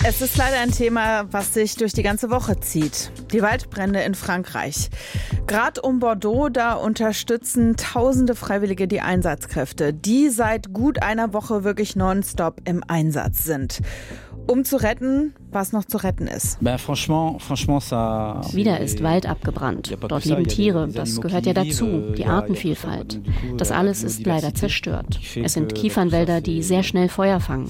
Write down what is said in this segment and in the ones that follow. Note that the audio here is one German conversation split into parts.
Es ist leider ein Thema, was sich durch die ganze Woche zieht. Die Waldbrände in Frankreich. Gerade um Bordeaux, da unterstützen tausende Freiwillige die Einsatzkräfte, die seit gut einer Woche wirklich nonstop im Einsatz sind. Um zu retten, was noch zu retten ist. Wieder ist Wald abgebrannt. Dort leben Tiere, das gehört ja dazu, die Artenvielfalt. Das alles ist leider zerstört. Es sind Kiefernwälder, die sehr schnell Feuer fangen.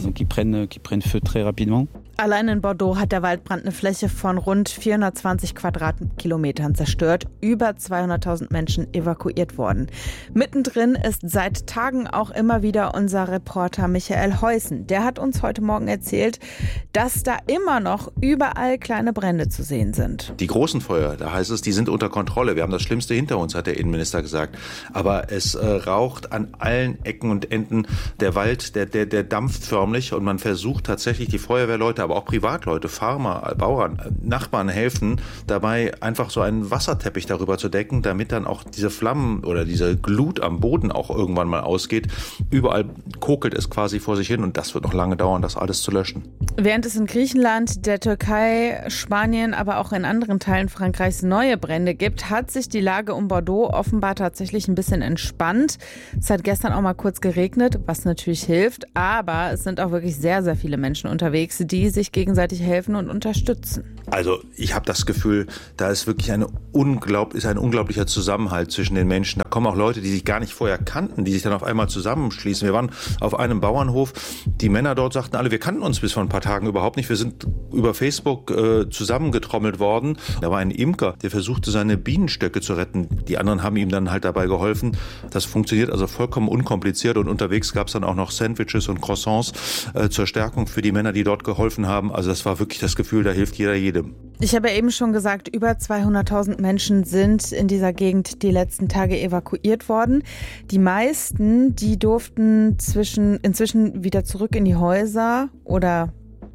Allein in Bordeaux hat der Waldbrand eine Fläche von rund 420 Quadratkilometern zerstört. Über 200.000 Menschen evakuiert worden. Mittendrin ist seit Tagen auch immer wieder unser Reporter Michael Heusen. Der hat uns heute Morgen erzählt, dass da immer noch überall kleine Brände zu sehen sind. Die großen Feuer, da heißt es, die sind unter Kontrolle. Wir haben das Schlimmste hinter uns, hat der Innenminister gesagt. Aber es raucht an allen Ecken und Enden. Der Wald, der dampft förmlich und man versucht tatsächlich, die Feuerwehrleute, aber auch Privatleute, Farmer, Bauern, Nachbarn helfen dabei, einfach so einen Wasserteppich darüber zu decken, damit dann auch diese Flammen oder diese Glut am Boden auch irgendwann mal ausgeht. Überall kokelt es quasi vor sich hin und das wird noch lange dauern, das alles zu löschen. Während es in Griechenland, der Türkei, Spanien, aber auch in anderen Teilen Frankreichs neue Brände gibt, hat sich die Lage um Bordeaux offenbar tatsächlich ein bisschen entspannt. Es hat gestern auch mal kurz geregnet, was natürlich hilft, aber es sind auch wirklich sehr, sehr viele Menschen unterwegs, die sich gegenseitig helfen und unterstützen. Also ich habe das Gefühl, da ist wirklich ein unglaublicher Zusammenhalt zwischen den Menschen. Da kommen auch Leute, die sich gar nicht vorher kannten, die sich dann auf einmal zusammenschließen. Wir waren auf einem Bauernhof, die Männer dort sagten alle, wir kannten uns bis vor ein paar Tagen überhaupt nicht. Wir sind über Facebook zusammengetrommelt worden. Da war ein Imker, der versuchte, seine Bienenstöcke zu retten. Die anderen haben ihm dann halt dabei geholfen. Das funktioniert also vollkommen unkompliziert und unterwegs gab es dann auch noch Sandwiches und Croissants zur Stärkung für die Männer, die dort geholfen haben. Also das war wirklich das Gefühl, da hilft jeder jedem. Ich habe ja eben schon gesagt, über 200.000 Menschen sind in dieser Gegend die letzten Tage evakuiert worden. Die meisten, die durften inzwischen wieder zurück in die Häuser oder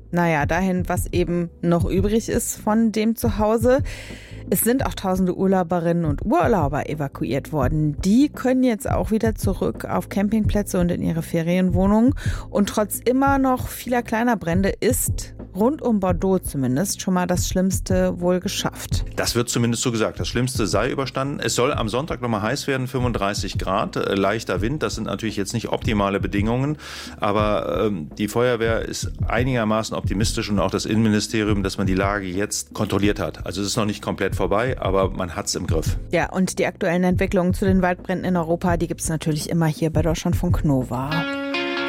dahin, was eben noch übrig ist von dem Zuhause. Es sind auch tausende Urlauberinnen und Urlauber evakuiert worden. Die können jetzt auch wieder zurück auf Campingplätze und in ihre Ferienwohnungen. Und trotz immer noch vieler kleiner Brände ist rund um Bordeaux zumindest schon mal das Schlimmste wohl geschafft. Das wird zumindest so gesagt. Das Schlimmste sei überstanden. Es soll am Sonntag nochmal heiß werden, 35 Grad, leichter Wind. Das sind natürlich jetzt nicht optimale Bedingungen. Aber die Feuerwehr ist einigermaßen optimistisch und auch das Innenministerium, dass man die Lage jetzt kontrolliert hat. Also es ist noch nicht komplett vorbei, aber man hat es im Griff. Ja, und die aktuellen Entwicklungen zu den Waldbränden in Europa, die gibt es natürlich immer hier bei Deutschlandfunk Nova.